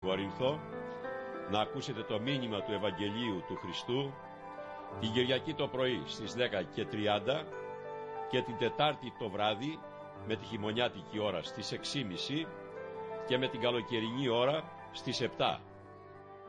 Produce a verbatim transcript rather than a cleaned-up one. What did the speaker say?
Κόρινθο, να ακούσετε το μήνυμα του Ευαγγελίου του Χριστού την Κυριακή το πρωί στις δέκα και τριάντα και την Τετάρτη το βράδυ με τη χειμωνιάτικη ώρα στις έξι και μισή και με την καλοκαιρινή ώρα στις επτά.